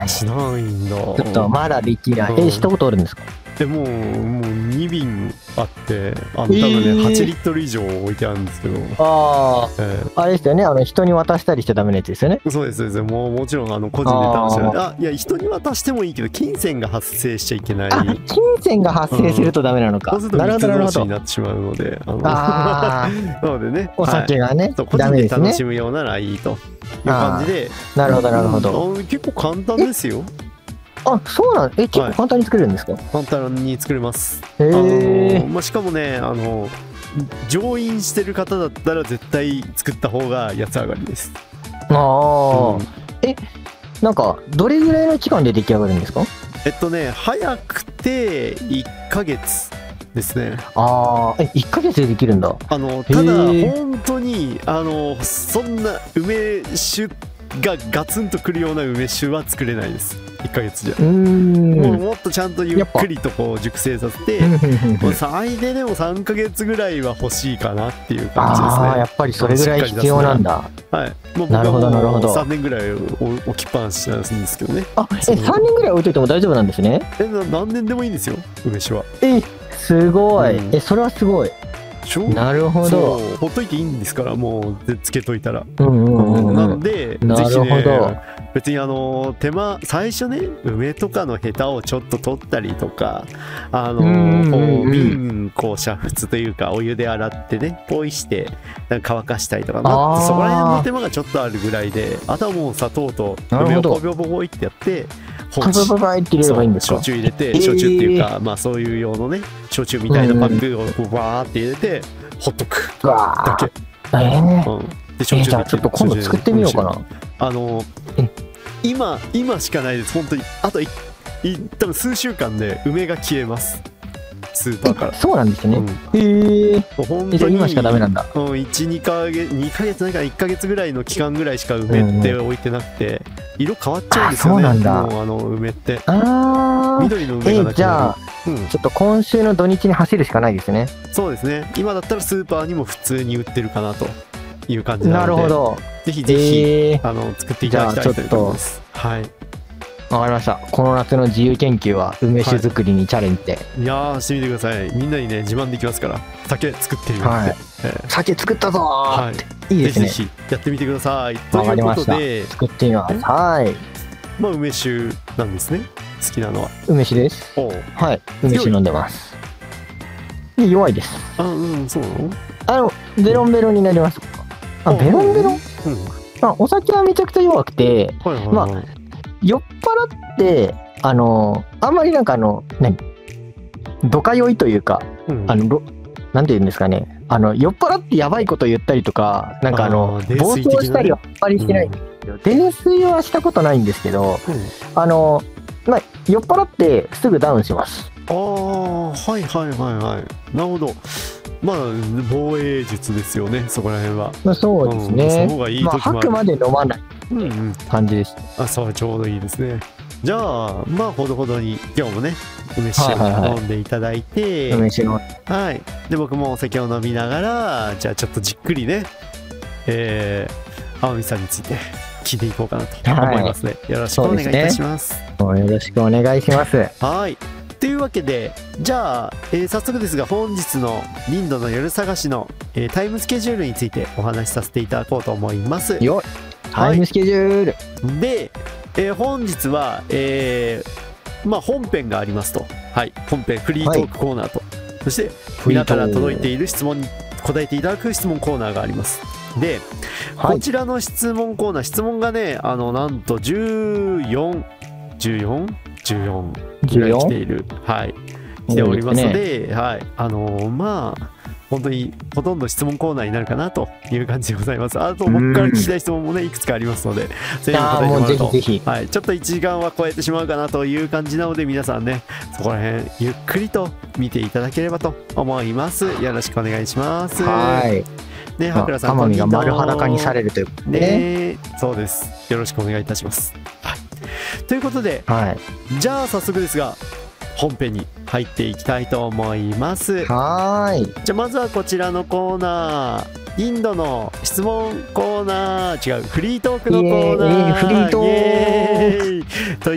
しないんだ。 ちょっとまだできない。したことあるんですか？ でもう2瓶あって、多分ね、8リットル以上置いてあるんですけど。 あれですよね、人に渡したりしちゃダメなやつですよね。 そうです、そうです。もちろん、個人で楽しむ。いや、人に渡してもいいけど、金銭が発生しちゃいけない。 金銭が発生するとダメなのか。 そうすると密同士になってしまうので。なのでね、 お酒がね、 個人で楽しむようならいいという感じで。 なるほど、なるほど。 結構簡単ですよ。 そうなん、結構簡単に作れるんですか？ 簡単に作れます。しかもね、乗員してる方だったら絶対作った方が安上がりです。 なんかどれぐらいの期間で出来上がるんですか？ 早くて1ヶ月ですね。 1ヶ月でできるんだ。 ただ本当にそんな梅酒がガツンとくるような梅酒は作れないです。1ヶ月じゃ。もっとちゃんとゆっくりとこう熟成させて、最低でも3ヶ月ぐらいは欲しいかなっていう感じですね。 やっぱりそれぐらい必要なんだ。 はい。僕はもう3年ぐらい置きっぱなしなんですけどね。 3年ぐらい置いといても大丈夫なんですね。 何年でもいいんですよ、梅酒は。 すごい。それはすごい。なるほど。 ほっといていいんですから、もうつけといたら。なので、ぜひね、別に最初ね、梅とかのヘタをちょっと取ったりとか、瓶煮沸というかお湯で洗ってね、ポイして乾かしたりとか、そこら辺の手間がちょっとあるぐらいで、あとはもう砂糖と梅をポビョポボイってやって焼酎入れて、焼酎っていうか、そういう用のね、焼酎みたいなパックをバーって入れてほっとくだけ。 じゃあちょっと今度作ってみようかな。 今しかないです、本当に。あと多分数週間で梅が消えます、スーパーから。 そうなんですね。 本当に今しかダメなんだ。 2ヶ月ないから1ヶ月ぐらいの期間ぐらいしか梅って置いてなくて、色変わっちゃうんですよね。もう梅って緑の梅がなくなる。 じゃあちょっと今週の土日に走るしかないですね。 そうですね。今だったらスーパーにも普通に売ってるかなという感じなので、 なるほど。 ぜひぜひ作っていただきたいと思います。はい。 わかりました。この夏の自由研究は梅酒作りにチャレンジで。 いやしてみてください。みんなにね自慢できますから。酒作ってみるって。 酒作ったぞーって。いいですね。 ぜひやってみてください。ということで作ってみます。はい。 梅酒なんですね。好きなのは。 梅酒です。はい。梅酒飲んでます。弱いです。 そうなの？ ベロンベロンになります。ベロンベロン？お酒はめちゃくちゃ弱くて、酔っ払ってあんまりなんかドカ酔いというか、なんていうんですかね、酔っ払ってやばいこと言ったりとか、なんか暴走したりはあんまりしてないんですけど、泥酔はしたことないんですけど、酔っ払ってすぐダウンします。 はいはいはいはい。なるほど。防衛術ですよね、そこら辺は。 そうですね。 その方がいい時もある。 吐くまで飲まない感じです。 そうちょうどいいですね。じゃあほどほどに今日もね梅酒を飲んでいただいて、はい。で僕もお酒を飲みながら、じゃあちょっとじっくりね、天海さんについて聞いていこうかなと思いますね。よろしくお願いいたします。 よろしくお願いします。 はい。というわけで、じゃあ、早速ですが本日のリンドの夜探しの、タイムスケジュールについてお話しさせていただこうと思います。 タイムスケジュール、 で、本日は、本編がありますと。はい、本編フリートークコーナーと、そして皆から届いている質問に答えていただく質問コーナーがあります。で、こちらの質問コーナー、質問がね、なんと14ぐらい来ている、来ておりますので、本当にほとんど質問コーナーになるかなという感じでございます。あと僕から聞きたい質問もねいくつかありますので、それに答えてもらうと、ちょっと1時間は超えてしまうかなという感じなので、皆さんねそこら辺ゆっくりと見ていただければと思います。よろしくお願いします。ね、はくらさん、 天海が丸裸にされるということでね。 そうです。よろしくお願いいたします。ということで、じゃあ早速ですが本編に入っていきたいと思います。じゃあまずはこちらのコーナー、インドの質問コーナー、違う、フリートークのコーナー、 フリートーク